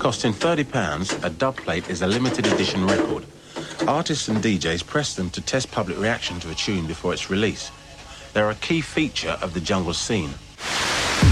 Costing £30, a dub plate is a limited edition record. Artists and DJs press them to test public reaction to a tune before its release. They're a key feature of the jungle scene.